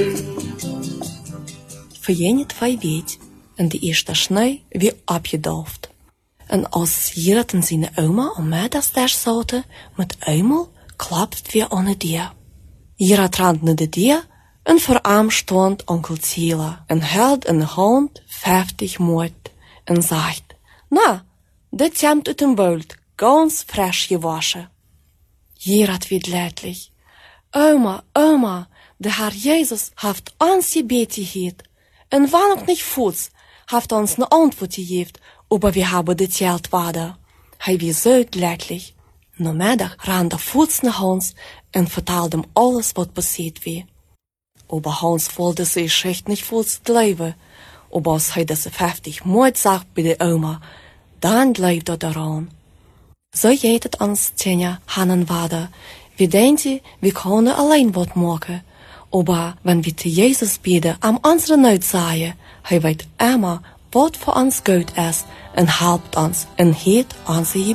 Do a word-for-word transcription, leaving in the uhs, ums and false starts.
Voor jene twee weet, en de eerste sneeuw weer opgedoofd. En als Gerard en zijn oma om middags daar zaten, met eenmaal klapt het weer onder die. Gerard rent naar de deur en voor hem stond onkel Tila en hield in de hand vijftig moed en zegt, na, dit komt uit een bult, ganz frisch gewaschen. Gerard werd leidlich, oma, oma, de Herr Jezus heeft ons gebed gegeven, en wanneer ook niet voets, heeft ons een antwoord gegeven, aber wir haben de geld waarde. Hij was zo leidlich. Namiddag rende voets naar Hans en vertelde hem alles wat passiert was. Aber Hans wollte sich echt nicht voets geloven. Aber als hij deze vijftig moed zag bij de oma, dan geloofde hij eraan. Zo geht het ons Tjenja Hannen waarde. We denken, we kunnen alleen wat maken. Aber wenn wir zu Jesus beten, am unsere Not sagen, hij weet immer, wat voor ons goed is en helpt ons en heet onze